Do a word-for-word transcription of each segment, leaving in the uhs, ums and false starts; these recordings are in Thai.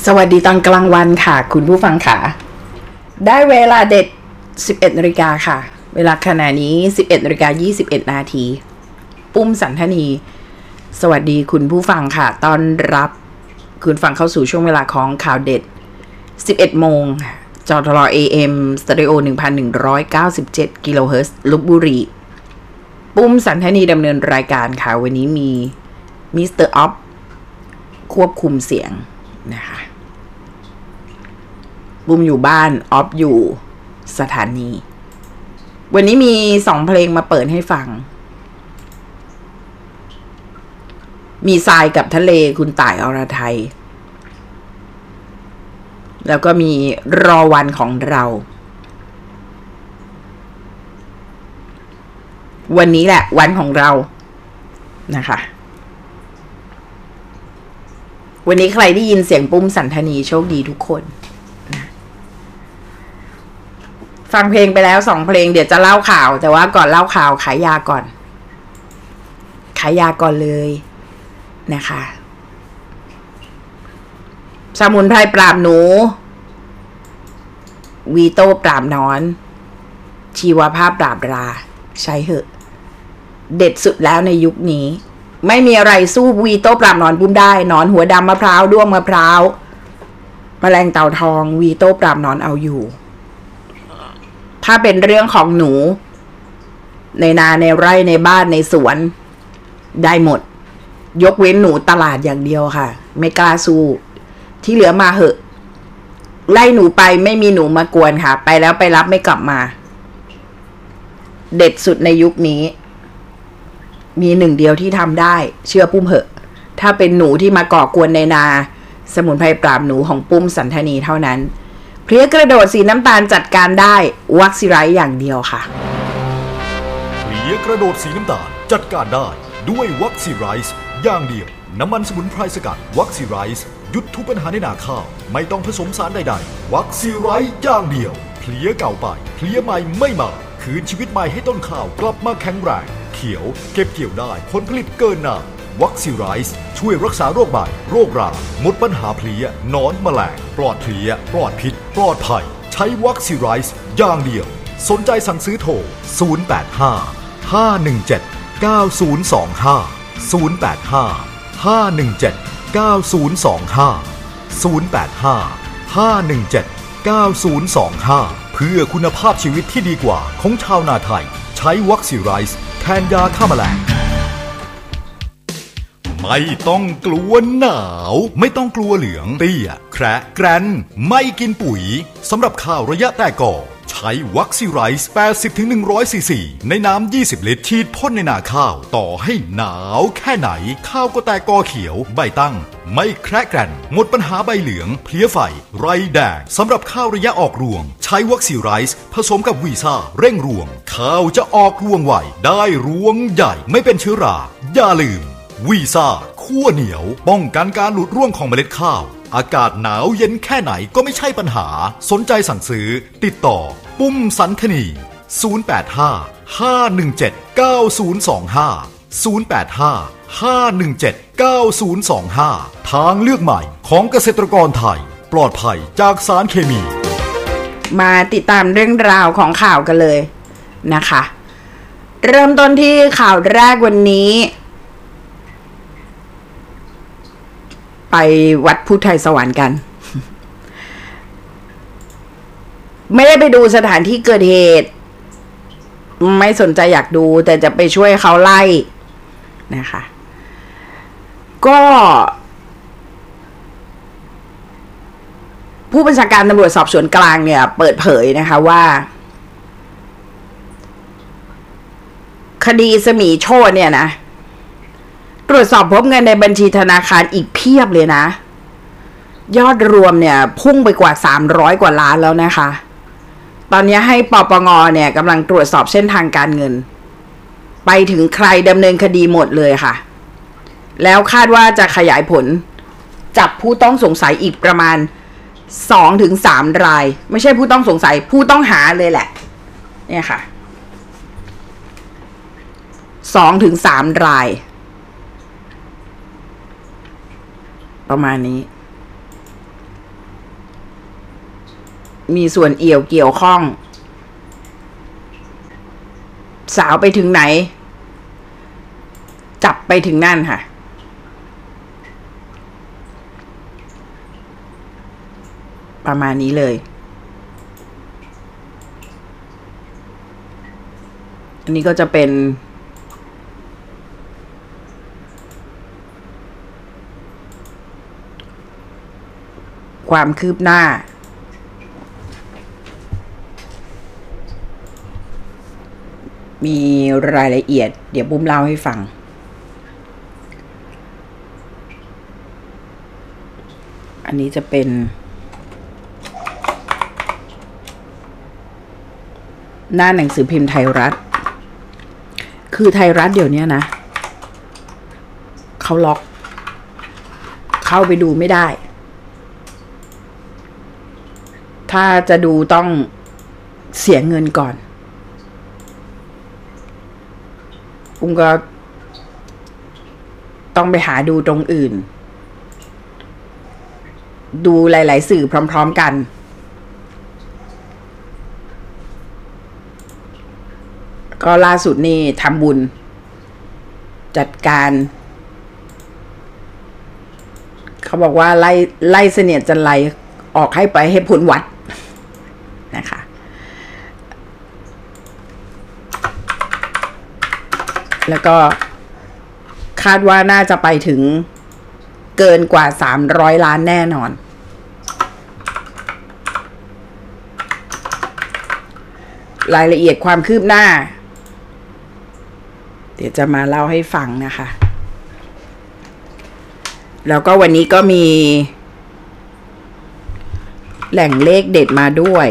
สวัสดีตอนกลางวันค่ะคุณผู้ฟังค่ะได้เวลาเด็ดสิบเอ็ดนาฬิกาค่ะเวลาขณะนี้ สิบเอ็ดนาฬิกายี่สิบเอ็ดนาทีปุ้มสันทนีสวัสดีคุณผู้ฟังค่ะต้อนรับคุณฟังเข้าสู่ช่วงเวลาของข่าวเด็ดสิบเอ็ดโมงจทร เอ เอ็ม สเตอริโอ หนึ่งพันหนึ่งร้อยเก้าสิบเจ็ด กิโลเฮิรตซ์ลพบุรีปุ้มสันทนีดำเนินรายการค่ะวันนี้มีมิสเตอร์ออฟควบคุมเสียงนะคะปุ้มอยู่บ้านออฟอยู่สถานีวันนี้มีสองเพลงมาเปิดให้ฟังมีทรายกับทะเลคุณต่ายอรไทยแล้วก็มีรอวันของเราวันนี้แหละวันของเรานะคะวันนี้ใครได้ยินเสียงปุ้มสันทนีโชคดีทุกคนนะฟังเพลงไปแล้วสองเพลงเดี๋ยวจะเล่าข่าวแต่ว่าก่อนเล่าข่าวขายยาก่อนขายยาก่อนเลยนะคะสมุนไพรปราบหนูวีโต้ปราบนอนชีวภาพปราบราใช้เหอะเด็ดสุดแล้วในยุคนี้ไม่มีอะไรสู้วีโต้ปราบนอนปุ้มได้นอนหัวดำมะพร้าวด้วงมะพร้าวแมลงเต่าทองวีโต้ปราบนอนเอาอยู่ถ้าเป็นเรื่องของหนูในนาในไร่ในบ้านในสวนได้หมดยกเว้นหนูตลาดอย่างเดียวค่ะไม่กล้าสู้ที่เหลือมาเหอะไล่หนูไปไม่มีหนูมากวนค่ะไปแล้วไปรับไม่กลับมาเด็ดสุดในยุคนี้มีหนึ่งเดียวที่ทำได้เชื่อปุ้มเหอะถ้าเป็นหนูที่มาก่อกวนในนาสมุนไพรปราบหนูของปุ้มสันทนีเท่านั้นเพลียกระโดดสีน้ำตาลจัดการได้วัคซีไรอย่างเดียวค่ะเพลียกระโดดสีน้ำตาลจัดการได้ด้วยวัคซีไรส์อย่างเดียวน้ำมันสมุนไพรสกัดวัคซีไรส์หยุดทุกปัญหาในนาข้าวไม่ต้องผสมสารใดๆวัคซีไรส์อย่างเดียวเพลียเก่าไปเพลียใหม่ไม่มาคืนชีวิตใหม่ให้ต้นข้าวกลับมาแข็งแรงเขียวเก็บเกี่ยวได้ผลผลิตเกินหน้าวัคซีไรส์ช่วยรักษาโรคใบโรคราหมดปัญหาเพลียหนอนแมลงปลอดเพลียปลอดพิษปลอดภัยใช้วัคซีไรส์อย่างเดียวสนใจสั่งซื้อโทรศูนย์ แปด ห้า ห้า หนึ่ง เจ็ด เก้า ศูนย์ สอง ห้า ศูนย์ แปด ห้า ห้า หนึ่ง เจ็ด เก้า ศูนย์ สอง ห้า ศูนย์ แปด ห้า ห้า หนึ่ง เจ็ด เก้า ศูนย์ สอง ห้าเพื่อคุณภาพชีวิตที่ดีกว่าของชาวนาไทยใช้วัคซีไรส์แทนยาฆ่าแมลงไม่ต้องกลัวหนาวไม่ต้องกลัวเหลืองเตี้ยแคระแกรนไม่กินปุ๋ยสำหรับข้าวระยะแตกกอใช้วัคซีไรส์ แปดสิบถึงหนึ่งร้อย ซีซี ในน้ำ ยี่สิบ ลิตรฉีดพ่นในนาข้าวต่อให้หนาวแค่ไหนข้าวก็แตกกอเขียวใบตั้งไม่แคระแกรนหมดปัญหาใบเหลืองเพลี้ยไฟไรแดงสำหรับข้าวระยะออกรวงใช้วัคซีไรส์ผสมกับวีซ่าเร่งรวงข้าวจะออกรวงไวได้รวงใหญ่ไม่เป็นเชื้อราอย่าลืมวีซ่าคั่วเหนียวป้องกันการหลุดร่วงของเมล็ดข้าวอากาศหนาวเย็นแค่ไหนก็ไม่ใช่ปัญหาสนใจสั่งซื้อติดต่อปุ้มสันทนีศูนย์ แปด ห้า ห้า หนึ่ง เจ็ด เก้า ศูนย์ สอง ห้า ศูนย์ แปด ห้า ห้า หนึ่ง เจ็ด เก้า ศูนย์ สอง ห้าทางเลือกใหม่ของเกษตรกรไทยปลอดภัยจากสารเคมีมาติดตามเรื่องราวของข่าวกันเลยนะคะเริ่มต้นที่ข่าวแรกวันนี้ไปวัดพุทธไทยสวรรค์กันไม่ได้ไปดูสถานที่เกิดเหตุไม่สนใจอยากดูแต่จะไปช่วยเขาไล่นะคะก็ผู้บัญชาการตำรวจสอบสวนกลางเนี่ยเปิดเผยนะคะว่าคดีสมีโชติเนี่ยนะตรวจสอบพบเงินในบัญชีธนาคารอีกเพียบเลยนะยอดรวมเนี่ยพุ่งไปกว่าสามร้อยกว่าล้านแล้วนะคะตอนนี้ให้ปปงเนี่ยกำลังตรวจสอบเส้นทางการเงินไปถึงใครดำเนินคดีหมดเลยค่ะแล้วคาดว่าจะขยายผลจับผู้ต้องสงสัยอีกประมาณ สองถึงสาม รายไม่ใช่ผู้ต้องสงสัยผู้ต้องหาเลยแหละเนี่ยค่ะ สองถึงสาม รายประมาณนี้มีส่วนเอี่ยวเกี่ยวข้องสาวไปถึงไหนจับไปถึงนั่นค่ะประมาณนี้เลยอันนี้ก็จะเป็นความคืบหน้ามีรายละเอียดเดี๋ยวบุ้มเล่าให้ฟังอันนี้จะเป็นหน้าหนังสือพิมพ์ไทยรัฐคือไทยรัฐเดี๋ยวนี้นะเขาล็อกเข้าไปดูไม่ได้ถ้าจะดูต้องเสียเงินก่อนอุ้งก็ต้องไปหาดูตรงอื่นดูหลายๆสื่อพร้อมๆกันก็ล่าสุดนี่ทำบุญจัดการเขาบอกว่าไล่ไล่เสนียดจันไรออกให้ไปให้พ้นวัดนะคะแล้วก็คาดว่าน่าจะไปถึงเกินกว่าสามร้อยล้านแน่นอนรายละเอียดความคืบหน้าเดี๋ยวจะมาเล่าให้ฟังนะคะแล้วก็วันนี้ก็มีแหล่งเลขเด็ดมาด้วย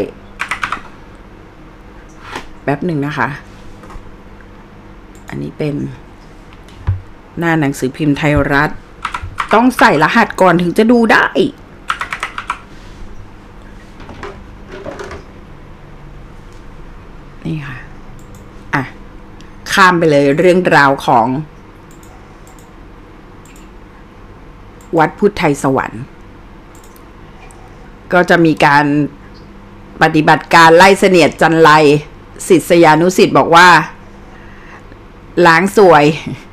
แป๊บหนึ่งนะคะอันนี้เป็นหน้าหนังสือพิมพ์ไทยรัฐต้องใส่รหัสก่อนถึงจะดูได้นี่ค่ะอ่ะข้ามไปเลยเรื่องราวของวัดพุทธไทยสวรรค์ก็จะมีการปฏิบัติการไล่เสนียดจันไรศิษยานุศิษย์บอกว่าล้างสวย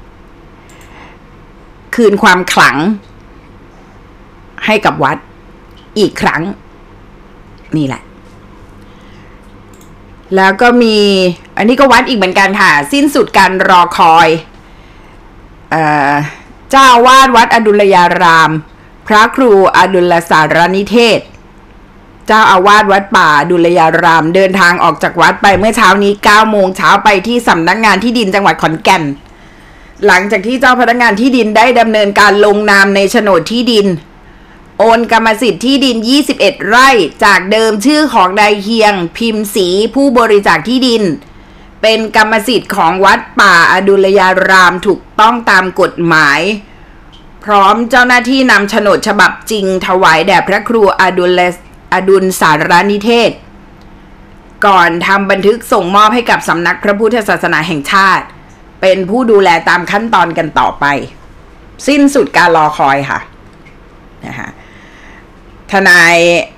คืนความขลังให้กับวัดอีกครั้งนี่แหละแล้วก็มีอันนี้ก็วัดอีกเหมือนกันค่ะสิ้นสุดการรอคอยเอ่อเจ้าอาวาสวัดอดุลยารามพระครูอดุลสารนิเทศเจ้าอาวาสวัดป่าอดุลยารามเดินทางออกจากวัดไปเมื่อเช้านี้เก้าโมงเช้าไปที่สำนักงานที่ดินจังหวัดขอนแก่นหลังจากที่เจ้าพนักงานที่ดินได้ดำเนินการลงนามในโฉนดที่ดินโอนกรรมสิทธิ์ที่ดินยี่สิบเอ็ดไร่จากเดิมชื่อของนายเฮียงพิมพ์ศรีผู้บริจาคที่ดินเป็นกรรมสิทธิ์ของวัดป่าอดุลยารามถูกต้องตามกฎหมายพร้อมเจ้าหน้าที่นำโฉนดฉบับจริงถวายแด่พระครูอดุลอดุลสารนิเทศก่อนทำบันทึกส่งมอบให้กับสำนักพระพุทธศาสนาแห่งชาติเป็นผู้ดูแลตามขั้นตอนกันต่อไปสิ้นสุดการรอคอยค่ะนะคะทนาย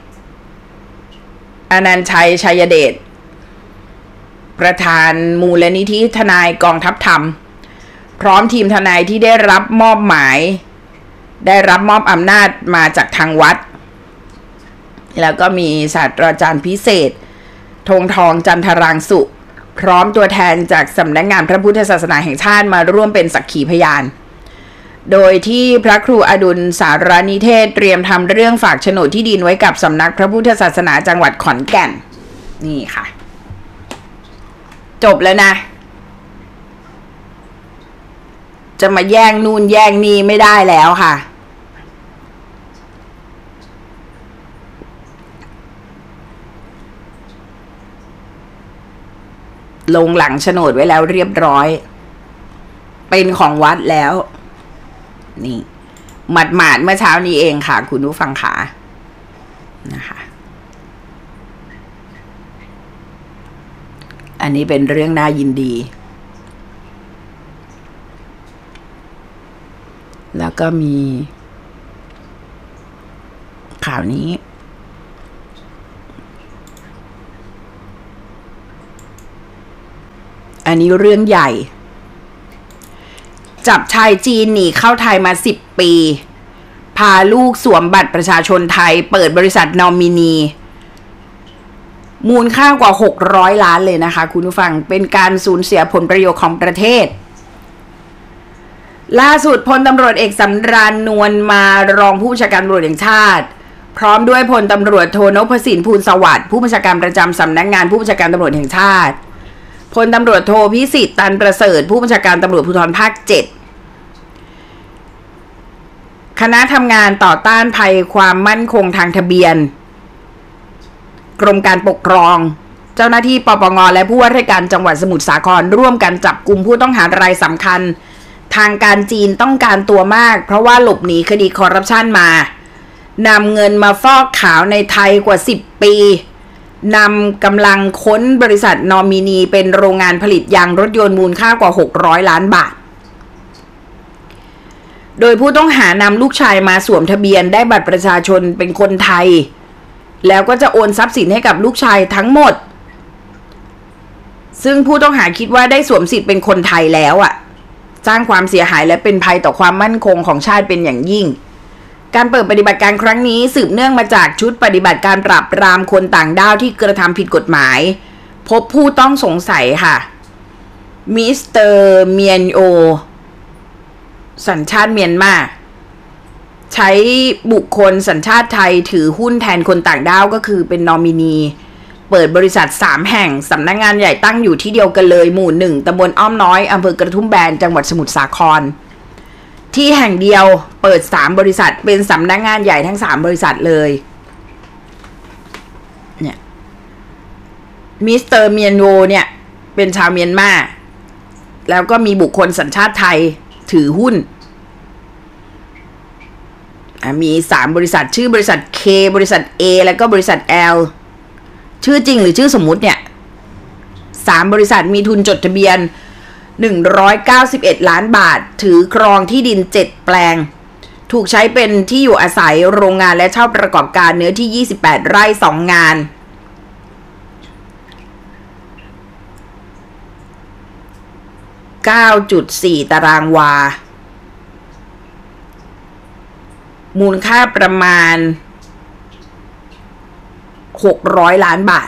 อนันต์ชัยชัยเดชประธานมูลนิธิทนายกองทัพธรรมพร้อมทีมทนายที่ได้รับมอบหมายได้รับมอบอำนาจมาจากทางวัดแล้วก็มีศาสตราจารย์พิเศษธงทองจันทรางสุพร้อมตัวแทนจากสำนักงานพระพุทธศาสนาแห่งชาติมาร่วมเป็นสักขีพยานโดยที่พระครูอดุลสารนิเทศเตรียมทำเรื่องฝากโฉนดที่ดินไว้กับสำนักพระพุทธศาสนาจังหวัดขอนแก่นนี่ค่ะจบแล้วนะจะมาแย่งนู่นแย่งนี่ไม่ได้แล้วค่ะลงหลังโฉนดไว้แล้วเรียบร้อยเป็นของวัดแล้วนี่หมาดหมาดเมื่อเช้านี้เองค่ะคุณผู้ฟังขานะคะอันนี้เป็นเรื่องน่ายินดีแล้วก็มีข่าวนี้นนี้เรื่องใหญ่จับชายจีนหนีเข้าไทยมาสิบปีพาลูกสวมบัตรประชาชนไทยเปิดบริษัทนอมินีมูลค่ากว่าหกร้อยล้านเลยนะคะคุณผู้ฟังเป็นการสูญเสียผลประโยชน์ของประเทศล่าสุดพลตำรวจเอกสำราญนวลมารองผู้บัญชาการตำรวจแห่งชาติพร้อมด้วยพลตำรวจโทนพสินพูลสวัสดิ์ผู้บัญชาการประจำสำนักงานผู้บัญชาการตำรวจแห่งชาติพลตำรวจโทพิสิทธิ์ตันประเสริฐผู้บัญชาการตำรวจภูธรภาคเจ็ดคณะทำงานต่อต้านภัยความมั่นคงทางทะเบียนกรมการปกครองเจ้าหน้าที่ปปงและผู้ว่าราชการจังหวัดสมุทรสาครร่วมกันจับกุมผู้ต้องหารายสำคัญทางการจีนต้องการตัวมากเพราะว่าหลบหนีคดีคอร์รัปชันมานำเงินมาฟอกขาวในไทยกว่าสิบปีนำกำลังค้นบริษัทนอมินีเป็นโรงงานผลิตยางรถยนต์มูลค่ากว่าหกร้อยล้านบาทโดยผู้ต้องหานำลูกชายมาสวมทะเบียนได้บัตรประชาชนเป็นคนไทยแล้วก็จะโอนทรัพย์สินให้กับลูกชายทั้งหมดซึ่งผู้ต้องหาคิดว่าได้สวมสิทธิ์เป็นคนไทยแล้วอ่ะสร้างความเสียหายและเป็นภัยต่อความมั่นคงของชาติเป็นอย่างยิ่งการเปิดปฏิบัติการครั้งนี้สืบเนื่องมาจากชุดปฏิบัติการปราบปรามคนต่างด้าวที่กระทำผิดกฎหมายพบผู้ต้องสงสัยค่ะมิสเตอร์เมียนโอสัญชาติเมียนมาใช้บุคคลสัญชาติไทยถือหุ้นแทนคนต่างด้าวก็คือเป็นนอมินีเปิดบริษัทสามแห่งสำนักงานใหญ่ตั้งอยู่ที่เดียวกันเลยหมู่หนึ่งตำบลอ้อมน้อยอำเภอกระทุ่มแบนจังหวัดสมุทรสาครที่แห่งเดียวเปิดสามบริษัทเป็นสำนักงานใหญ่ทั้งสามบริษัทเลยเนี่ยมิสเตอร์เมียนโวเนี่ยเป็นชาวเมียนมาแล้วก็มีบุคคลสัญชาติไทยถือหุ้นมีสามบริษัทชื่อบริษัท K บริษัท A แล้วก็บริษัท L ชื่อจริงหรือชื่อสมมุติเนี่ยสามบริษัทมีทุนจดทะเบียนหนึ่งร้อยเก้าสิบเอ็ดล้านบาทถือครองที่ดินเจ็ดแปลงถูกใช้เป็นที่อยู่อาศัยโรงงานและเช่าประกอบการเนื้อที่ยี่สิบแปดไร่สองงานเก้าจุดสี่ ตารางวามูลค่าประมาณหกร้อยล้านบาท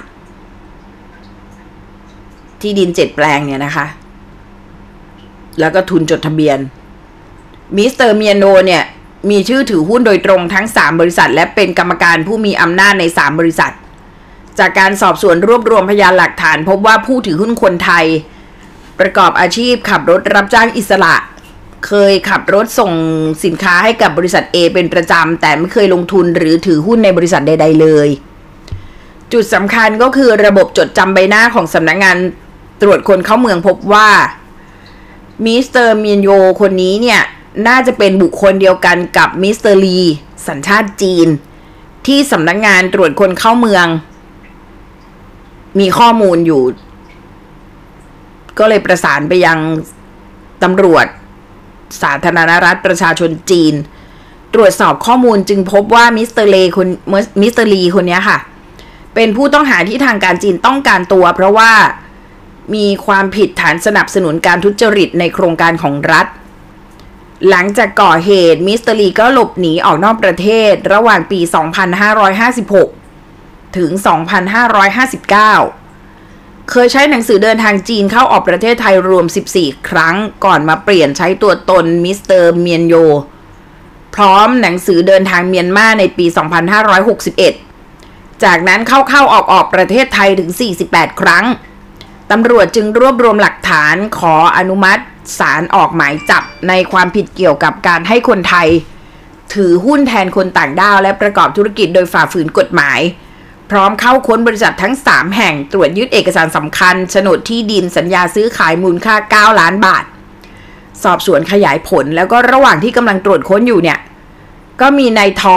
ที่ดินเจ็ดแปลงเนี่ยนะคะแล้วก็ทุนจดทะเบียนมิสเตอร์เมียโนเนี่ยมีชื่อถือหุ้นโดยตรงทั้งสามบริษัทและเป็นกรรมการผู้มีอำนาจในสามบริษัทจากการสอบสวนรวบรวมพยานหลักฐานพบว่าผู้ถือหุ้นคนไทยประกอบอาชีพขับรถรับจ้างอิสระเคยขับรถส่งสินค้าให้กับบริษัท A เป็นประจำแต่ไม่เคยลงทุนหรือถือหุ้นในบริษัทใดๆเลยจุดสำคัญก็คือระบบจดจำใบหน้าของสำนักงานตรวจคนเข้าเมืองพบว่ามิสเตอร์เมียนโยคนนี้เนี่ยน่าจะเป็นบุคคลเดียวกันกับมิสเตอร์ลีสัญชาติจีนที่สำนักงานตรวจคนเข้าเมืองมีข้อมูลอยู่ก็เลยประสานไปยังตำรวจสาธารณรัฐประชาชนจีนตรวจสอบข้อมูลจึงพบว่ามิสเตอร์เลคนมิสเตอร์ลีคนนี้ค่ะเป็นผู้ต้องหาที่ทางการจีนต้องการตัวเพราะว่ามีความผิดฐานสนับสนุนการทุจริตในโครงการของรัฐหลังจากก่อเหตุมิสเตอร์ลีก็หลบหนีออกนอกประเทศระหว่างปีสองพันห้าร้อยห้าสิบหกถึงสองพันห้าร้อยห้าสิบเก้าเคยใช้หนังสือเดินทางจีนเข้าออกประเทศไทยรวมสิบสี่ครั้งก่อนมาเปลี่ยนใช้ตัวตนมิสเตอร์เมียนโยพร้อมหนังสือเดินทางเมียนมาในปีสองพันห้าร้อยหกสิบเอ็ดจากนั้นเข้าๆออกๆประเทศไทยถึงสี่สิบแปดครั้งตำรวจจึงรวบรวมหลักฐานขออนุมัติศาลออกหมายจับในความผิดเกี่ยวกับการให้คนไทยถือหุ้นแทนคนต่างด้าวและประกอบธุรกิจโดยฝ่าฝืนกฎหมายพร้อมเข้าค้นบริษัททั้งสามแห่งตรวจยึดเอกสารสำคัญโฉนดที่ดินสัญญาซื้อขายมูลค่าเก้าล้านบาทสอบสวนขยายผลแล้วก็ระหว่างที่กำลังตรวจค้นอยู่เนี่ยก็มีนายท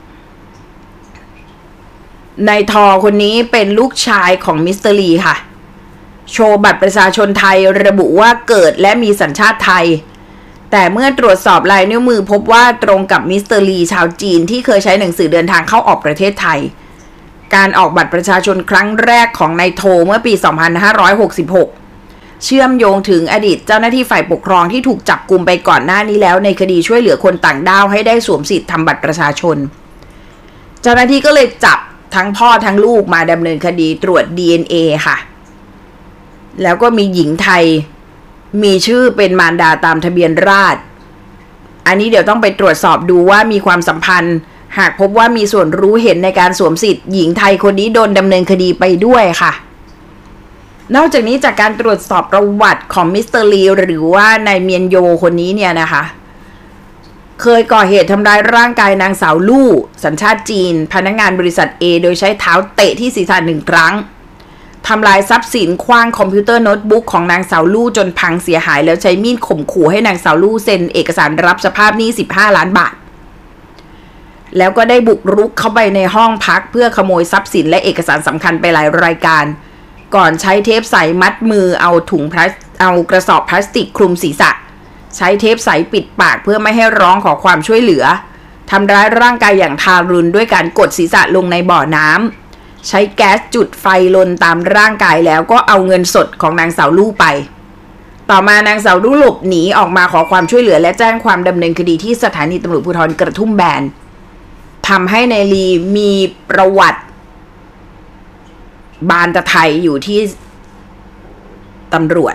อนายทอคนนี้เป็นลูกชายของมิสเตอร์ลีค่ะโชว์บัตรประชาชนไทยระบุว่าเกิดและมีสัญชาติไทยแต่เมื่อตรวจสอบลายนิ้วมือพบว่าตรงกับมิสเตอร์ลีชาวจีนที่เคยใช้หนังสือเดินทางเข้าออกประเทศไทยการออกบัตรประชาชนครั้งแรกของนายโทเมื่อปีสองพันห้าร้อยหกสิบหกเชื่อมโยงถึงอดีตเจ้าหน้าที่ฝ่ายปกครองที่ถูกจับกุมไปก่อนหน้านี้แล้วในคดีช่วยเหลือคนต่างด้าวให้ได้สวมสิทธิ์ทำบัตรประชาชนเจ้าหน้าที่ก็เลยจับทั้งพ่อทั้งลูกมาดำเนินคดีตรวจ ดี เอ็น เอ ค่ะแล้วก็มีหญิงไทยมีชื่อเป็นมารดาตามทะเบียนราษฎร์อันนี้เดี๋ยวต้องไปตรวจสอบดูว่ามีความสัมพันธ์หากพบว่ามีส่วนรู้เห็นในการสวมสิทธิ์หญิงไทยคนนี้โดนดำเนินคดีไปด้วยค่ะนอกจากนี้จากการตรวจสอบประวัติของมิสเตอร์ลีหรือว่านายเมียนโยคนนี้เนี่ยนะคะเคยก่อเหตุทำร้ายร่างกายนางสาวลู่สัญชาติจีนพนักงานบริษัท A โดยใช้เท้าเตะที่ศีรษะหนึ่งครั้งทำลายทรัพย์สินคว้างคอมพิวเตอร์โน้ตบุ๊กของนางสาวลู่จนพังเสียหายแล้วใช้มีดข่มขู่ให้นางสาวลู่เซ็นเอกสารรับสภาพหนี้สิบห้าล้านบาทแล้วก็ได้บุกรุกเข้าไปในห้องพักเพื่อขโมยทรัพย์สินและเอกสารสำคัญไปหลายรายการก่อนใช้เทปใสมัดมือเอาถุงพลาสเอากระสอบพลาสติกคลุมศีรษะใช้เทปใสปิดปากเพื่อไม่ให้ร้องขอความช่วยเหลือทำร้ายร่างกายอย่างทารุณด้วยการกดศีรษะลงในบ่อน้ำใช้แก๊สจุดไฟลนตามร่างกายแล้วก็เอาเงินสดของนางสาวลู่ไปต่อมานางสาวลู่หลบหนีออกมาขอความช่วยเหลือและแจ้งความดำเนินคดีที่สถานีตำรวจภูธรกระทุ่มแบนทำให้นายลีมีประวัติบานตะไทยอยู่ที่ตำรวจ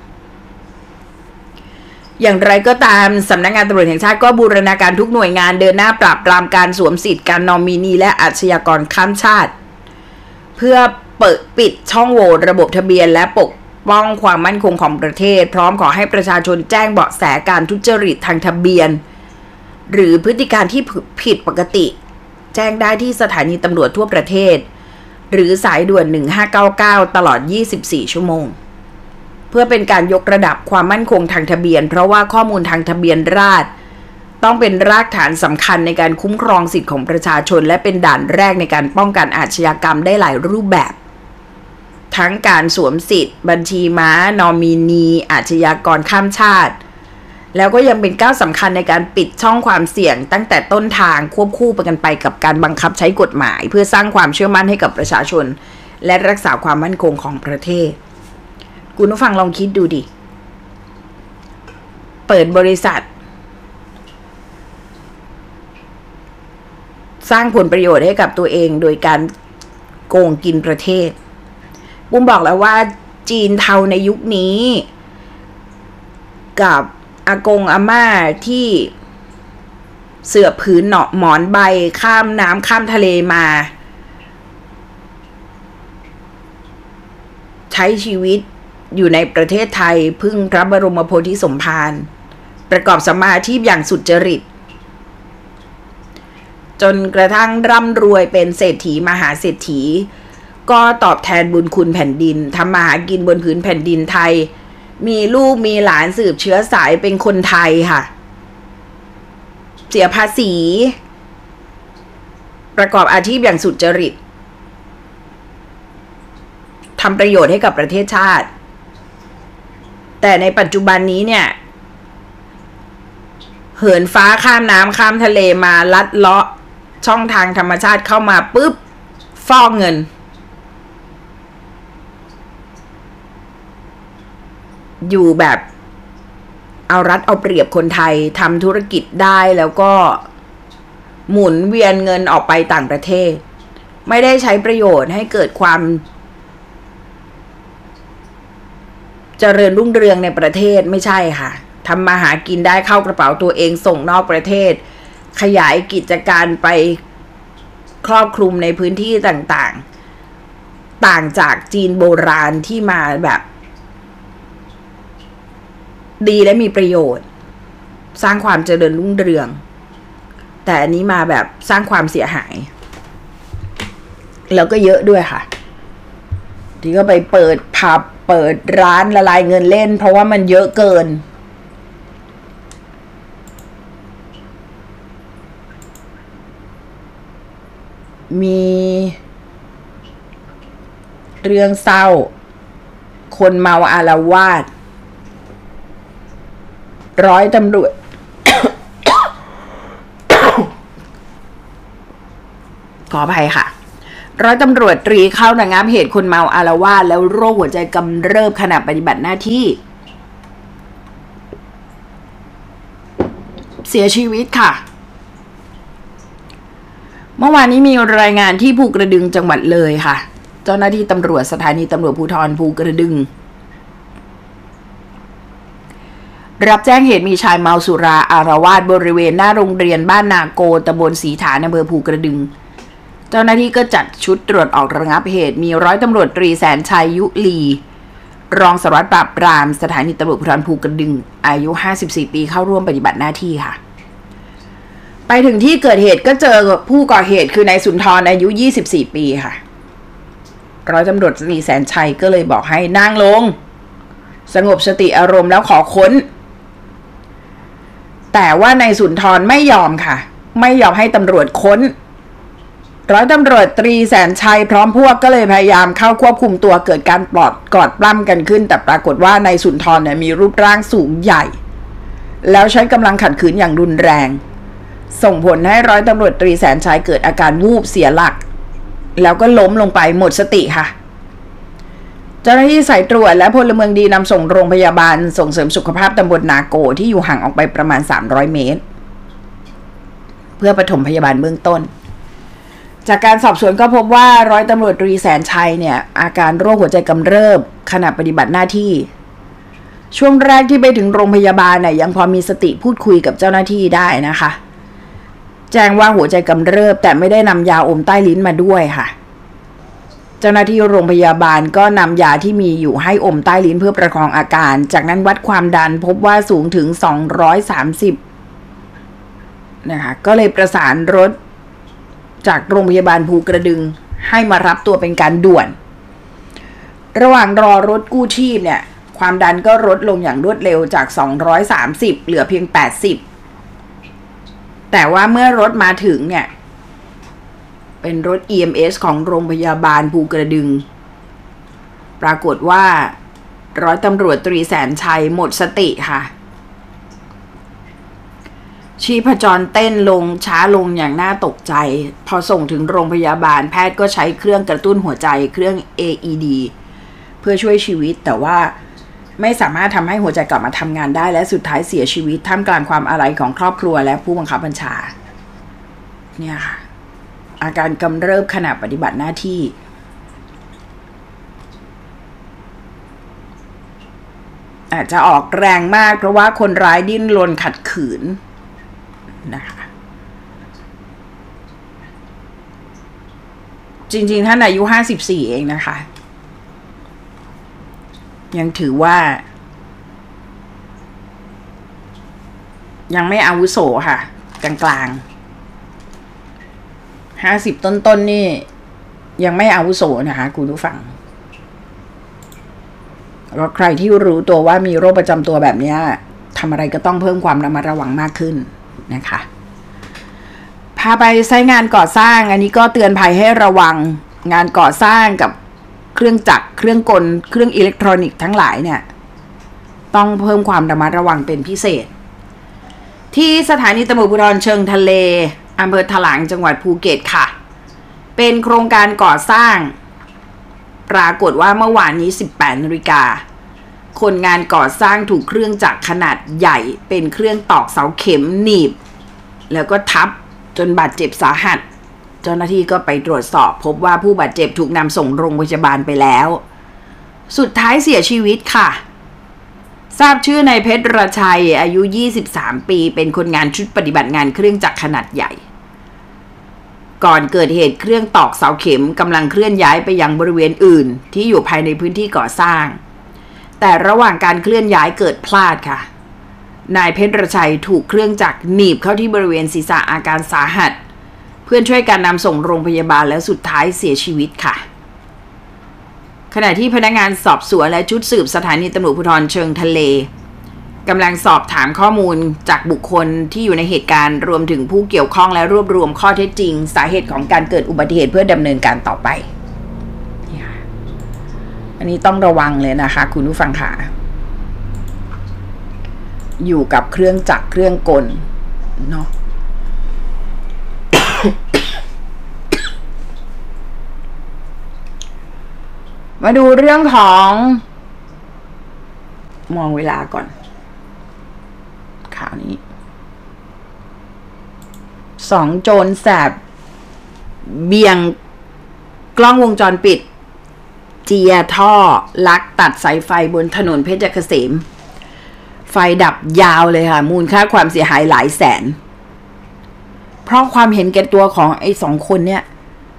อย่างไรก็ตามสำนักงานตำรวจแห่งชาติก็บูรณาการทุกหน่วยงานเดินหน้าปราบปรามการสวมสิทธิ์การนอมินีและอาชญากรข้ามชาติเพื่อเปิดปิดช่องโหว่ระบบทะเบียนและปกป้องความมั่นคงของประเทศพร้อมขอให้ประชาชนแจ้งเบาะแสการทุจริตทางทะเบียนหรือพฤติการที่ผิดปกติแจ้งได้ที่สถานีตำรวจทั่วประเทศหรือสายด่วนหนึ่งห้าเก้าเก้าตลอดยี่สิบสี่ชั่วโมงเพื่อเป็นการยกระดับความมั่นคงทางทะเบียนเพราะว่าข้อมูลทางทะเบียนราษฎร์ต้องเป็นรากฐานสำคัญในการคุ้มครองสิทธิของประชาชนและเป็นด่านแรกในการป้องกันอาชญากรรมได้หลายรูปแบบทั้งการสวมสิทธิ์บัญชีม้านอมินีอาชญากรข้ามชาติแล้วก็ยังเป็นก้าวสำคัญในการปิดช่องความเสี่ยงตั้งแต่ต้นทางควบคู่ไปกันไปกับการบังคับใช้กฎหมายเพื่อสร้างความเชื่อมั่นให้กับประชาชนและรักษาความมั่นคงของประเทศคุณผู้ฟังลองคิดดูดิเปิดบริษัทสร้างผลประโยชน์ให้กับตัวเองโดยการโกงกินประเทศปุ้มบอกแล้วว่าจีนเทาในยุคนี้กับอากงอาม่าที่เสื่อผืนหนอหมอนใบข้ามน้ำข้ามทะเลมาใช้ชีวิตอยู่ในประเทศไทยพึ่งพระบรมโพธิสมภารประกอบสัมมาอาชีพอย่างสุจริตจนกระทั่งร่ำรวยเป็นเศรษฐีมหาเศรษฐีก็ตอบแทนบุญคุณแผ่นดินทำมาหากินบนพื้นแผ่นดินไทยมีลูกมีหลานสืบเชื้อสายเป็นคนไทยค่ะเสียภาษีประกอบอาชีพอย่างสุจริตทำประโยชน์ให้กับประเทศชาติแต่ในปัจจุบันนี้เนี่ยเหินฟ้าข้ามน้ำข้ามทะเลมาลัดเลาะช่องทางธรรมชาติเข้ามาปุ๊บฟอกเงินอยู่แบบเอารัดเอาเปรียบคนไทยทำธุรกิจได้แล้วก็หมุนเวียนเงินออกไปต่างประเทศไม่ได้ใช้ประโยชน์ให้เกิดความเจริญรุ่งเรืองในประเทศไม่ใช่ค่ะทำมาหากินได้เข้ากระเป๋าตัวเองส่งนอกประเทศขยายกิจการไปครอบคลุมในพื้นที่ต่างๆต่างจากจีนโบราณที่มาแบบดีและมีประโยชน์สร้างความเจริญรุ่งเรืองแต่อันนี้มาแบบสร้างความเสียหายแล้วก็เยอะด้วยค่ะที่ก็ไปเปิดผับเปิดร้านละลายเงินเล่นเพราะว่ามันเยอะเกินมีเรื่องเศร้าคนเมาอาละวาดร้อยตำรวจ ขออภัยค่ะร้อยตำรวจตรีเข้าระงับเหตุคนเมาอาละวาดแล้วโรคหัวใจกำเริบขณะปฏิบัติหน้าที่เสียชีวิตค่ะเมื่อวานนี้มีรายงานที่ภูกระดึงจังหวัดเลยค่ะเจ้าหน้าที่ตำรวจสถานีตำรวจภูธรภูกระดึงรับแจ้งเหตุมีชายเมาสุราอาละวาดบริเวณหน้าโรงเรียนบ้านนาโกตำบลศรีฐานอำเภอภูกระดึงเจ้าหน้าที่ก็จัดชุดตรวจออกระงับเหตุมีร้อยตำรวจตรีแสนชัยยุลีรองสารวัตรปราบปรามสถานีตำรวจภูธรภูกระดึงอายุห้าสิบสี่ปีเข้าร่วมปฏิบัติหน้าที่ค่ะไปถึงที่เกิดเหตุก็เจอผู้ก่อเหตุคือนายสุนทรอายุยี่สิบสี่ปีค่ะร้อยตำรวจตรีแสนชัยก็เลยบอกให้นั่งลงสงบสติอารมณ์แล้วขอค้นแต่ว่านายสุนทรไม่ยอมค่ะไม่ยอมให้ตำรวจค้นร้อยตำรวจตรีแสนชัยพร้อมพวกก็เลยพยายามเข้าควบคุมตัวเกิดการปลอดกอดปล้ำกันขึ้นแต่ปรากฏว่านายสุนทรเนี่ยมีรูปร่างสูงใหญ่แล้วใช้กำลังขัดขืนอย่างรุนแรงส่งผลให้ร้อยตำรวจตรีแสนชัยเกิดอาการวูบเสียหลักแล้วก็ล้มลงไปหมดสติค่ะเจ้าหน้าที่สายตรวจและพลเมืองดีนำส่งโรงพยาบาลส่งเสริมสุขภาพตำบลนาโกที่อยู่ห่างออกไปประมาณสามร้อยเมตรเพื่อปฐมพยาบาลเบื้องต้นจากการสอบสวนก็พบว่าร้อยตำรวจตรีแสนชัยเนี่ยอาการโรคหัวใจกำเริบขณะปฏิบัติหน้าที่ช่วงแรกที่ไปถึงโรงพยาบาลเนี่ยยังพอมีสติพูดคุยกับเจ้าหน้าที่ได้นะคะแจ้งว่าหัวใจกำเริบแต่ไม่ได้นำยาอมใต้ลิ้นมาด้วยค่ะเจ้าหน้าที่โรงพยาบาลก็นำยาที่มีอยู่ให้อมใต้ลิ้นเพื่อประคองอาการจากนั้นวัดความดันพบว่าสูงถึงสองร้อยสามสิบนะคะก็เลยประสานรถจากโรงพยาบาลภูกระดึงให้มารับตัวเป็นการด่วนระหว่างรอรถกู้ชีพเนี่ยความดันก็ลดลงอย่างรวดเร็วจากสองร้อยสามสิบเหลือเพียงแปดสิบแต่ว่าเมื่อรถมาถึงเนี่ยเป็นรถ อี เอ็ม เอส ของโรงพยาบาลภูกระดึงปรากฏว่าร้อยตำรวจตรีแสนชัยหมดสติค่ะชีพจรเต้นลงช้าลงอย่างน่าตกใจพอส่งถึงโรงพยาบาลแพทย์ก็ใช้เครื่องกระตุ้นหัวใจเครื่อง เอ อี ดี เพื่อช่วยชีวิตแต่ว่าไม่สามารถทำให้หัวใจกลับมาทำงานได้และสุดท้ายเสียชีวิตท่ามกลางความอาลัยของครอบครัวและผู้บังคับบัญชาเนี่ยค่ะอาการกำเริบขณะปฏิบัติหน้าที่อาจจะออกแรงมากเพราะว่าคนร้ายดิ้นรนขัดขืนนะคะจริงๆท่านอายุห้าสิบสี่เองนะคะยังถือว่ายังไม่อาวุโสค่ะกลางๆห้าสิบต้นๆ น, นี่ยังไม่อาวุโสนะคะคุณผู้ฟังแล้วใครที่รู้ตัวว่ามีโรคประจำตัวแบบนี้ทำอะไรก็ต้องเพิ่มความระมัดระวังมากขึ้นนะคะพาไปใช้งานก่อสร้างอันนี้ก็เตือนภัยให้ระวังงานก่อสร้างกับเครื่องจักรเครื่องกลเครื่องอิเล็กทรอนิกส์ทั้งหลายเนี่ยต้องเพิ่มความระมัดระวังเป็นพิเศษที่สถานีตำรวจภูธรเชิงทะเลอำเภอถลางจังหวัดภูเก็ตค่ะเป็นโครงการก่อสร้างปรากฏว่าเมื่อวานนี้ สิบแปดนาฬิกาคนงานก่อสร้างถูกเครื่องจักรขนาดใหญ่เป็นเครื่องตอกเสาเข็มหนีบแล้วก็ทับจนบาดเจ็บสาหัสเจ้าหน้าที่ก็ไปตรวจสอบพบว่าผู้บาดเจ็บถูกนำส่งโรงพยาบาลไปแล้วสุดท้ายเสียชีวิตค่ะทราบชื่อนายเพชรราชัยอายุยี่สิบสามปีเป็นคนงานชุดปฏิบัติงานเครื่องจักรขนาดใหญ่ก่อนเกิดเหตุเครื่องตอกเสาเข็มกำลังเคลื่อนย้ายไปยังบริเวณอื่นที่อยู่ภายในพื้นที่ก่อสร้างแต่ระหว่างการเคลื่อนย้ายเกิดพลาดค่ะนายเพชรราชัยถูกเครื่องจักรหนีบเข้าที่บริเวณศีรษะอาการสาหัสเพื่อนช่วยกันนำส่งโรงพยาบาลแล้วสุดท้ายเสียชีวิตค่ะขณะที่พนักงานสอบสวนและชุดสืบสถานีตำรวจภูธรเชิงทะเลกำลังสอบถามข้อมูลจากบุคคลที่อยู่ในเหตุการณ์รวมถึงผู้เกี่ยวข้องและรวบรวมข้อเท็จจริงสาเหตุของการเกิดอุบัติเหตุเพื่อดำเนินการต่อไปอันนี้ต้องระวังเลยนะคะคุณผู้ฟังค่ะอยู่กับเครื่องจักรเครื่องกลเนาะมาดูเรื่องของมองเวลาก่อนข่าวนี้สองโจรแสบเบี่ยงกล้องวงจรปิดเจียท่อลักตัดสายไฟบนถนนเพชรเกษมไฟดับยาวเลยค่ะมูลค่าความเสียหายหลายแสนเพราะความเห็นแก่ตัวของไอ้สองคนเนี่ย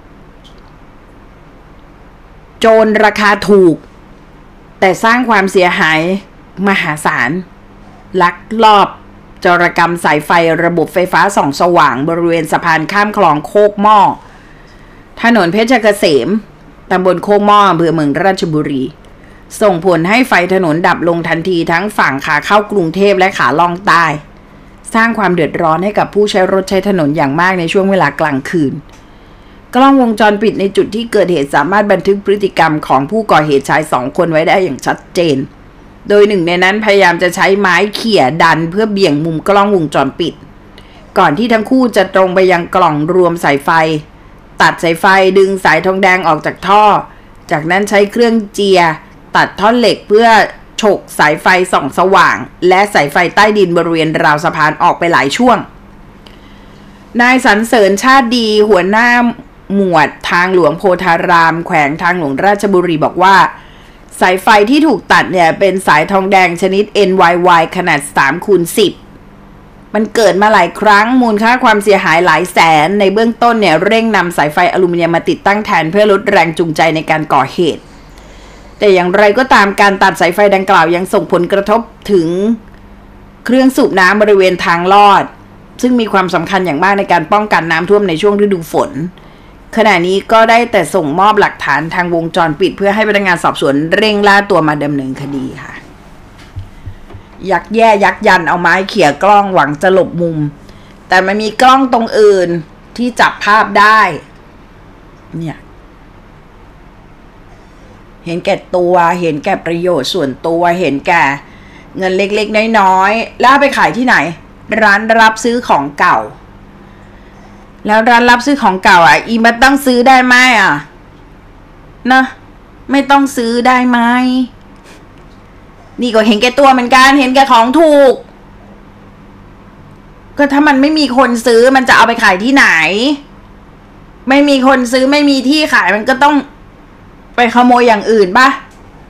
โจรราคาถูกแต่สร้างความเสียหายมหาศาลลักลอบจรกรรมสายไฟระบบไฟฟ้าส่องสว่างบริเวณสะพานข้ามคลองโคกหม้อถนนเพชรเกษมตำบลโคกหม้ออำเภอเมืองราชบุรีส่งผลให้ไฟถนนดับลงทันทีทั้งฝั่งขาเข้ากรุงเทพและขาล่องใต้สร้างความเดือดร้อนให้กับผู้ใช้รถใช้ถนนอย่างมากในช่วงเวลากลางคืนกล้องวงจรปิดในจุดที่เกิดเหตุสามารถบันทึกพฤติกรรมของผู้ก่อเหตุชายสองคนไว้ได้อย่างชัดเจนโดยหนึ่งในนั้นพยายามจะใช้ไม้เขี่ยดันเพื่อเบี่ยงมุมกล้องวงจรปิดก่อนที่ทั้งคู่จะตรงไปยังกล่องรวมสายไฟตัดสายไฟดึงสายทองแดงออกจากท่อจากนั้นใช้เครื่องเจียตัดท่อนเหล็กเพื่อฉกสายไฟส่องสว่างและสายไฟใต้ดินบริเวณราวสะพานออกไปหลายช่วงนายสรรเสริญชาติดีหัวหน้าหมวดทางหลวงโพธารามแขวงทางหลวงราชบุรีบอกว่าสายไฟที่ถูกตัดเนี่ยเป็นสายทองแดงชนิด เอ็น วาย วาย ขนาด สามคูณสิบ มันเกิดมาหลายครั้งมูลค่าความเสียหายหลายแสนในเบื้องต้นเนี่ยเร่งนำสายไฟอลูมิเนียมมาติดตั้งแทนเพื่อลดแรงจูงใจในการก่อเหตุแต่อย่างไรก็ตามการตัดสายไฟดังกล่าวยังส่งผลกระทบถึงเครื่องสูบน้ำบริเวณทางลอดซึ่งมีความสำคัญอย่างมากในการป้องกันน้ำท่วมในช่วงฤดูฝนขณะนี้ก็ได้แต่ส่งมอบหลักฐานทางวงจรปิดเพื่อให้พนักงานสอบสวนเร่งล่าตัวมาดำเนินคดีค่ะยักแย่ยักยันเอาไม้เขี่ยกล้องหวังจะหลบมุมแต่มันมีกล้องตรงอื่นที่จับภาพได้เนี่ยเห็นแก่ตัวเห็นแก่ประโยชน์ส่วนตัวเห็นแก่เงินเล็กๆน้อยๆแล้วไปขายที่ไหนร้านรับซื้อของเก่าแล้วร้านรับซื้อของเก่าอ่ะอีมันต้องซื้อได้ไหมอ่ะนะไม่ต้องซื้อได้ไหมนี่ก็เห็นแก่ตัวเหมือนกันเห็นแก่ของถูกก็ถ้ามันไม่มีคนซื้อมันจะเอาไปขายที่ไหนไม่มีคนซื้อไม่มีที่ขายมันก็ต้องไปขโมยอย่างอื่นป่ะ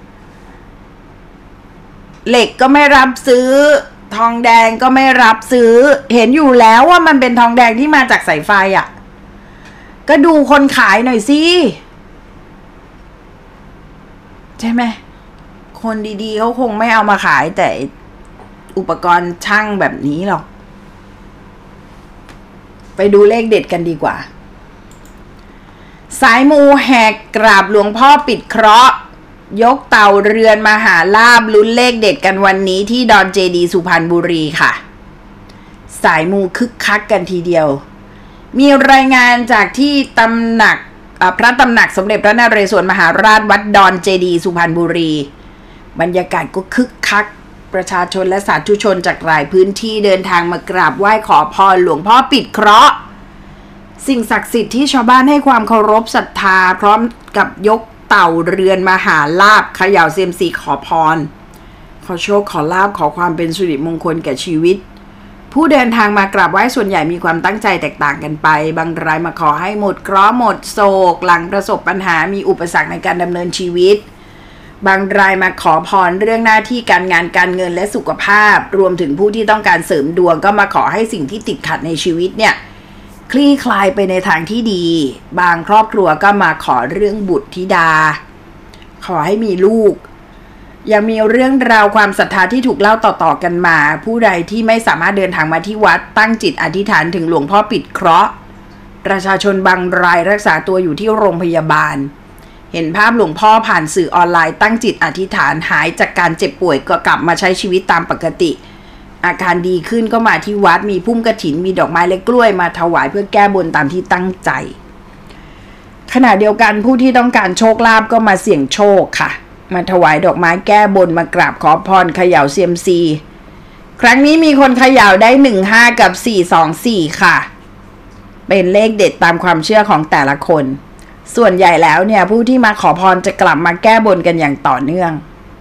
เหล็กก็ไม่รับซื้อทองแดงก็ไม่รับซื้อเห็นอยู่แล้วว่ามันเป็นทองแดงที่มาจากสายไฟอ่ะก็ดูคนขายหน่อยสิใช่ไหมคนดีๆเขาคงไม่เอามาขายแต่อุปกรณ์ช่างแบบนี้หรอกไปดูเลขเด็ดกันดีกว่าสายมูแหกกราบหลวงพ่อปิดเคราะห์ยกเต่าเรือนมหาลาภลุ้นเลขเด็ดกันวันนี้ที่ดอนเจดีสุพรรณบุรีค่ะสายมูคึกคักกันทีเดียวมีรายงานจากที่ตำหนักพระตำหนักสมเด็จพระนเรศวรมหาราชวัดดอนเจดีสุพรรณบุรีบรรยากาศก็คึกคักประชาชนและสาธุชนจากหลายพื้นที่เดินทางมากราบไหว้ขอพรหลวงพ่อปิดเคราะห์สิ่งศักดิ์สิทธิ์ที่ชาวบ้านให้ความเคารพศรัทธาพร้อมกับยกเต่าเรือนมหาลาภเขย่าเซียมซีขอพรขอโชคขอลาภขอความเป็นสิริมงคลแก่ชีวิตผู้เดินทางมากราบไหว้ส่วนใหญ่มีความตั้งใจแตกต่างกันไปบางรายมาขอให้หมดเคราะห์หมดโศกหลังประสบปัญหามีอุปสรรคในการดำเนินชีวิตบางรายมาขอพรเรื่องหน้าที่การงานการเงินและสุขภาพรวมถึงผู้ที่ต้องการเสริมดวงก็มาขอให้สิ่งที่ติดขัดในชีวิตเนี่ยคลี่คลายไปในทางที่ดีบางครอบครัวก็มาขอเรื่องบุตรธิดาขอให้มีลูกยังมีเรื่องราวความศรัทธาที่ถูกเล่าต่อๆกันมาผู้ใดที่ไม่สามารถเดินทางมาที่วัดตั้งจิตอธิษฐานถึงหลวงพ่อปิดเคราะห์ประชาชนบางรายรักษาตัวอยู่ที่โรงพยาบาลเห็นภาพหลวงพ่อผ่านสื่อออนไลน์ตั้งจิตอธิษฐานหายจากการเจ็บป่วยก็กลับมาใช้ชีวิตตามปกติอาการดีขึ้นก็มาที่วัดมีพุ่มกฐินมีดอกไม้และกล้วยมาถวายเพื่อแก้บนตามที่ตั้งใจขณะเดียวกันผู้ที่ต้องการโชคลาภก็มาเสี่ยงโชคค่ะมาถวายดอกไม้แก้บนมากราบขอพรเขย่าเซียมซีครั้งนี้มีคนเขย่าได้หนึ่งห้ากับสี่สองสี่ค่ะเป็นเลขเด็ดตามความเชื่อของแต่ละคนส่วนใหญ่แล้วเนี่ยผู้ที่มาขอพรจะกลับมาแก้บนกันอย่างต่อเนื่อง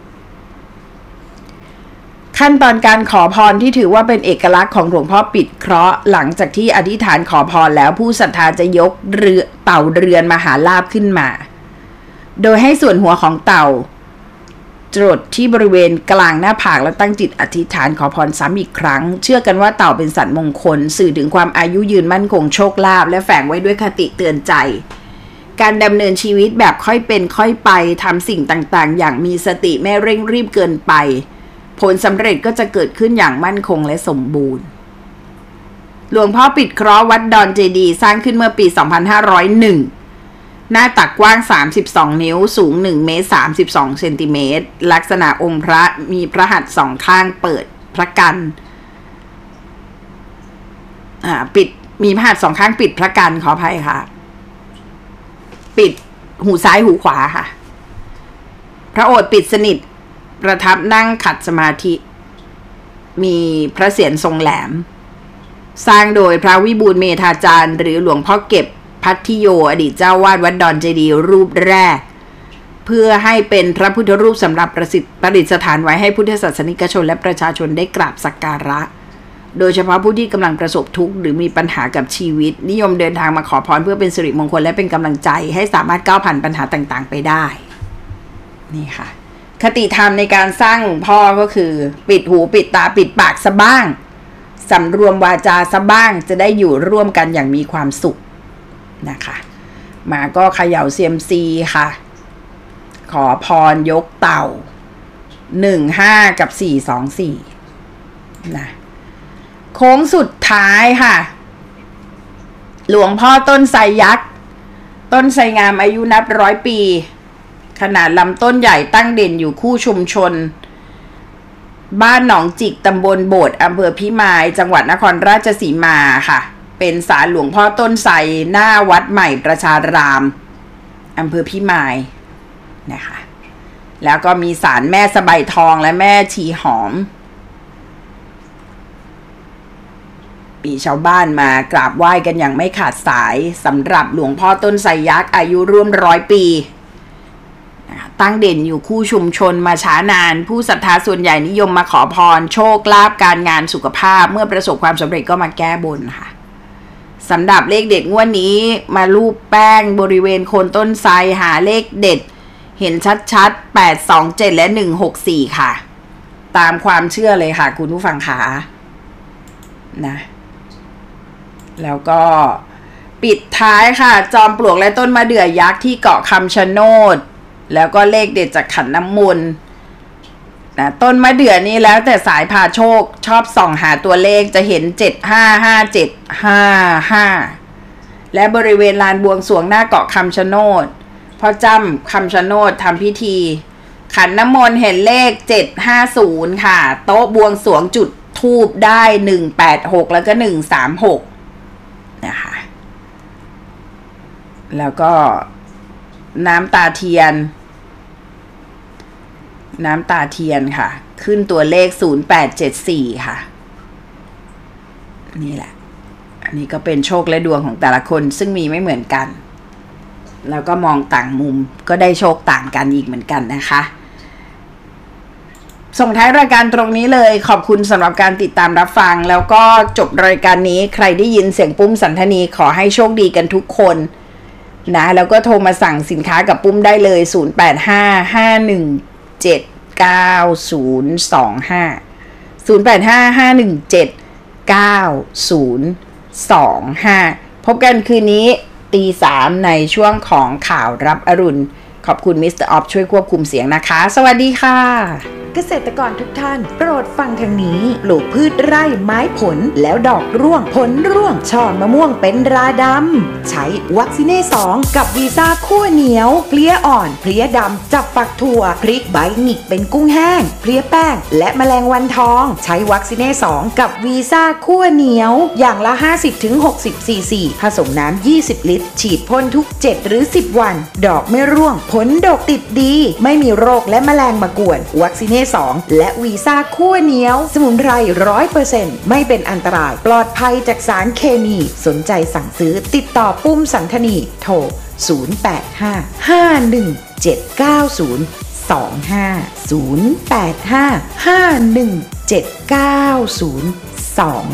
ขั้นตอนการขอพรที่ถือว่าเป็นเอกลักษณ์ของหลวงพ่อปิดเคราะห์หลังจากที่อธิษฐานขอพรแล้วผู้ศรัทธาจะยกเรือเต่าเรือนมหาลาภขึ้นมาโดยให้ส่วนหัวของเต่าจรดที่บริเวณกลางหน้าผากและตั้งจิตอธิษฐานขอพรซ้ำอีกครั้งเชื่อกันว่าเต่าเป็นสัตว์มงคลสื่อถึงความอายุยืนมั่นคงโชคลาภและแฝงไว้ด้วยคติเตือนใจการดำเนินชีวิตแบบค่อยเป็นค่อยไปทำสิ่งต่างๆอย่างมีสติไม่เร่งรีบเกินไปผลสำเร็จก็จะเกิดขึ้นอย่างมั่นคงและสมบูรณ์หลวงพ่อปิดเคราะห์วัดดอนเจดีย์สร้างขึ้นเมื่อปีสองพันห้าร้อยเอ็ดหน้าตักกว้างสามสิบสองนิ้วสูงหนึ่งเมตรสามสิบสองเซนติเมตรลักษณะองค์พระมีพระหัตถ์สองข้างเปิดพระกันอ่าปิดมีพระหัตถ์สองข้างปิดพระกันขออภัยค่ะปิดหูซ้ายหูขวาค่ะพระโอษฐ์ปิดสนิทประทับนั่งขัดสมาธิมีพระเศียรทรงแหลมสร้างโดยพระวิบูลย์เมธาจารย์หรือหลวงพ่อเก็บพัทธิโยอดีตเจ้าวาดวัดดอนเจดีย์รูปแรกเพื่อให้เป็นพระพุทธรูปสำหรับประสิทธิ์ประดิษฐานไว้ให้พุทธศาสนิกชนและประชาชนได้กราบสักการะโดยเฉพาะผู้ที่กำลังประสบทุกข์หรือมีปัญหากับชีวิตนิยมเดินทางมาขอพรเพื่อเป็นสิริมงคลและเป็นกำลังใจให้สามารถก้าวผ่านปัญหาต่างๆไปได้นี่ค่ะคติธรรมในการสร้างหลวงพ่อก็คือปิดหูปิดตาปิดปากซะบ้างสำรวมวาจาซะบ้างจะได้อยู่ร่วมกันอย่างมีความสุขนะคะมาก็เขย่าเซียมซีค่ะขอพรยกเต่าหนึ่งห้ากับสี่สองสี่นะโค้งสุดท้ายค่ะหลวงพ่อต้นไทรยักษ์ต้นไทรงามอายุนับร้อยปีขนาดลำต้นใหญ่ตั้งเด่นอยู่คู่ชุมชนบ้านหนองจิกตำบลโบสถ์อำเภอพิมายจังหวัดนครราชสีมาค่ะเป็นศาลหลวงพ่อต้นไทรหน้าวัดใหม่ประชารามอำเภอพิมายนะคะแล้วก็มีศาลแม่สบายทองและแม่ชีหอมมีชาวบ้านมากราบไหว้กันอย่างไม่ขาดสายสำหรับหลวงพ่อต้นไทรยักษ์อายุร่วมร้อยปีตั้งเด่นอยู่คู่ชุมชนมาช้านานผู้ศรัทธาส่วนใหญ่นิยมมาขอพรโชคลาภการงานสุขภาพเมื่อประสบความสำเร็จก็มาแก้บนค่ะสำหรับเลขเด็ดงวดนี้มาลูบแป้งบริเวณโคนต้นไทรหาเลขเด็ดเห็นชัดๆแปดสองเจ็ดและหนึ่งหกสี่ค่ะตามความเชื่อเลยค่ะคุณผู้ฟังขานะแล้วก็ปิดท้ายค่ะจอมปลวกและต้นมะเดื่อยักษ์ที่เกาะคำชะโนดแล้วก็เลขเด็ดจากขันน้ำมนต์นะต้นมะเดื่อนี้แล้วแต่สายพาโชคชอบส่องหาตัวเลขจะเห็นเจ็ดห้าห้าเจ็ดห้าห้าและบริเวณลานบวงสรวงหน้าเกาะคำชะโนดพ่อจ้ำคำชะโนดทำพิธีขันน้ำมนต์เห็นเลขเจ็ดห้าศูนย์ค่ะโต๊ะบวงสรวงจุดธูปได้หนึ่งแปดหกแล้วก็หนึ่งสามหกนะคะแล้วก็น้ำตาเทียนน้ำตาเทียนค่ะขึ้นตัวเลขศูนย์แปดเจ็ดสี่ค่ะนี่แหละอันนี้ก็เป็นโชคและดวงของแต่ละคนซึ่งมีไม่เหมือนกันแล้วก็มองต่างมุมก็ได้โชคต่างกันอีกเหมือนกันนะคะส่งท้ายรายการตรงนี้เลยขอบคุณสำหรับการติดตามรับฟังแล้วก็จบรายการนี้ใครได้ยินเสียงปุ้มสันทนีขอให้โชคดีกันทุกคนนะแล้วก็โทรมาสั่งสินค้ากับปุ้มได้เลยศูนย์ แปด ห้า ห้า หนึ่ง เจ็ด เก้า ศูนย์ สอง ห้า ศูนย์ แปด ห้า ห้า หนึ่ง เจ็ด เก้า ศูนย์ สอง ห้าพบกันคืนนี้ตีสามในช่วงของข่าวรับอรุณขอบคุณมิสเตอร์ออฟช่วยควบคุมเสียงนะคะสวัสดีค่ะเกษตรกรทุกท่านโปรดฟังทางนี้ปลูกพืชไร่ไม้ผลแล้วดอกร่วงผลร่วงช่อมะม่วงเป็นราดำใช้วัคซีเน่สองกับวีซ่าคั่วเหนียวเพลี้ยอ่อนเพลี้ยดำจับฝักถั่วพริกใบหงิกเป็นกุ้งแห้งเพลี้ยแป้งและแมลงวันทองใช้วัคซีเน่สองกับวีซ่าคั่วเหนียวอย่างละ ห้าสิบถึงหกสิบ ซีซีผสมน้ำยี่สิบลิตรฉีดพ่นทุกเจ็ดหรือสิบวันดอกไม่ร่วงผลดกติดดีไม่มีโรคและแมลงมากวนวัคซีเน่สองและวีซ่าคั่วเหนียวสมุนไพร ร้อยเปอร์เซ็นต์ ไม่เป็นอันตรายปลอดภัยจากสารเคมีสนใจสั่งซื้อติดต่อปุ้มสันทนีโทรศูนย์ แปด ห้า ห้า หนึ่ง เจ็ด เก้า ศูนย์ สอง ห้า ศูนย์ แปด ห้า ห้า หนึ่ง เจ็ด เก้า ศูนย์ สอง